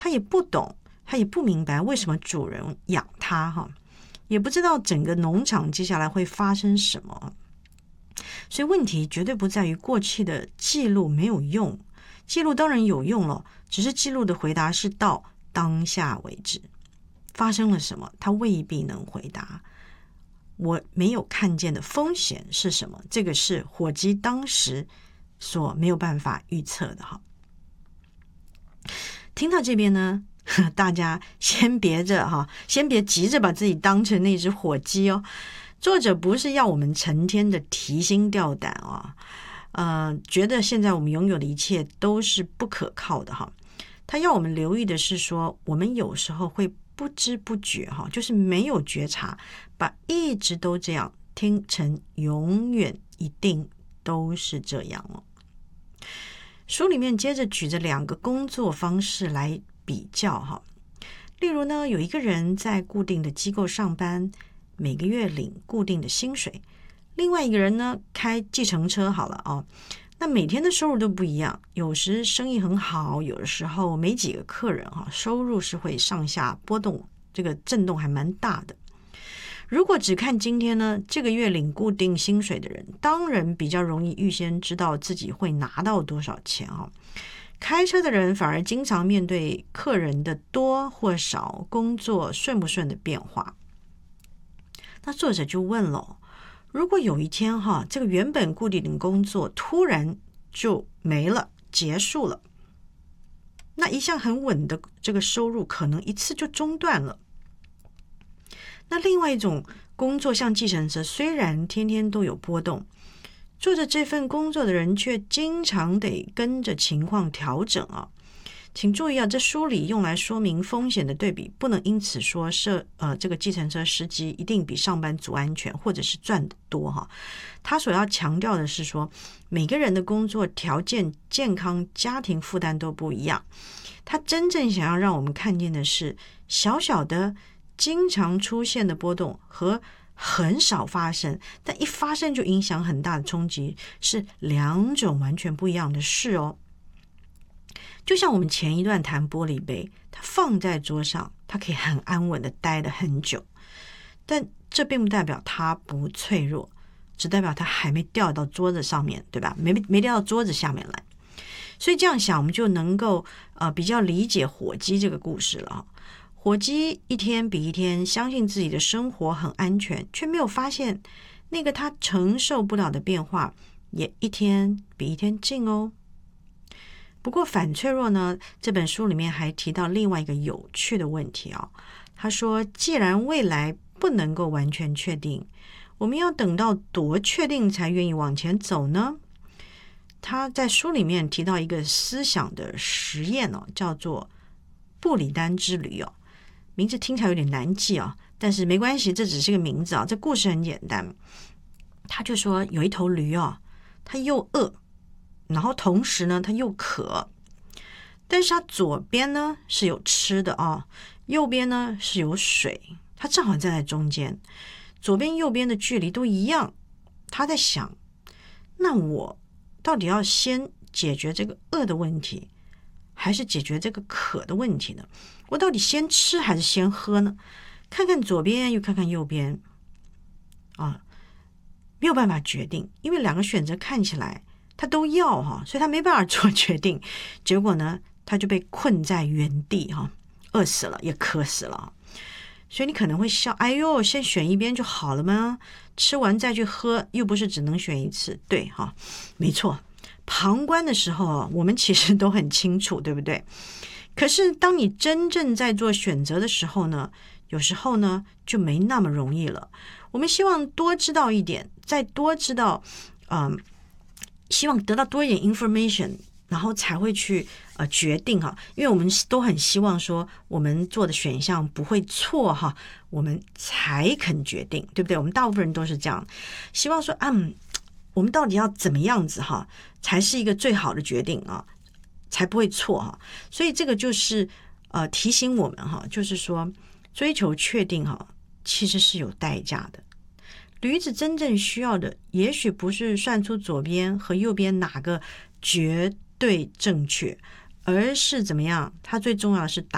他也不懂，他也不明白为什么主人养他哈，也不知道整个农场接下来会发生什么。所以问题绝对不在于过去的记录没有用，记录当然有用了，只是记录的回答是到当下为止，发生了什么他未必能回答。我没有看见的风险是什么，这个是火鸡当时所没有办法预测的哈。听到这边呢，大家先别急着把自己当成那只火鸡哦。作者不是要我们成天的提心吊胆觉得现在我们拥有的一切都是不可靠的哈。他要我们留意的是说，我们有时候会不知不觉就是没有觉察，把一直都这样听成永远一定都是这样哦。书里面接着举着2个工作方式来比较哈。例如呢，有一个人在固定的机构上班，每个月领固定的薪水，另外一个人呢开计程车好了哦。那每天的收入都不一样，有时生意很好，有的时候没几个客人收入是会上下波动，这个震动还蛮大的。如果只看今天呢，这个月领固定薪水的人当然比较容易预先知道自己会拿到多少钱开车的人反而经常面对客人的多或少，工作顺不顺的变化。那作者就问了，如果有一天这个原本固定的工作突然就没了，结束了，那一向很稳的这个收入可能一次就中断了。那另外一种工作像计程车，虽然天天都有波动，做着这份工作的人却经常得跟着情况调整请注意这书里用来说明风险的对比，不能因此说这个计程车司机一定比上班族安全，或者是赚得多他所要强调的是说，每个人的工作条件、健康、家庭负担都不一样。他真正想要让我们看见的是，小小的经常出现的波动和很少发生，但一发生就影响很大的冲击，是2种完全不一样的事哦。就像我们前一段谈玻璃杯，它放在桌上，它可以很安稳的待得很久，但这并不代表它不脆弱，只代表它还没掉到桌子上面，对吧？没掉到桌子下面来。所以这样想，我们就能够比较理解火鸡这个故事了火鸡一天比一天相信自己的生活很安全，却没有发现那个他承受不了的变化也一天比一天近哦。不过反脆弱呢，这本书里面还提到另外一个有趣的问题他说，既然未来不能够完全确定，我们要等到多确定才愿意往前走呢？他在书里面提到一个思想的实验叫做布里丹之旅名字听起来有点难记但是没关系，这只是个名字这故事很简单。他就说有一头驴它又饿，然后同时呢它又渴，但是它左边呢是有吃的右边呢是有水，它正好站在中间，左边右边的距离都一样。他在想，那我到底要先解决这个饿的问题，还是解决这个渴的问题呢？我到底先吃还是先喝呢？看看左边又看看右边没有办法决定，因为2个选择看起来他都要所以他没办法做决定。结果呢他就被困在原地饿死了，也渴死了。所以你可能会笑，哎呦，先选一边就好了吗？吃完再去喝，又不是只能选一次。对没错，旁观的时候我们其实都很清楚，对不对？可是当你真正在做选择的时候呢，有时候呢就没那么容易了。我们希望多知道一点，再多知道希望得到多一点 information， 然后才会去决定因为我们都很希望说我们做的选项不会错我们才肯决定，对不对？我们大部分人都是这样，希望说我们到底要怎么样子才是一个最好的决定才不会错所以这个就是提醒我们就是说追求确定其实是有代价的。驴子真正需要的也许不是算出左边和右边哪个绝对正确，而是怎么样，它最重要的是打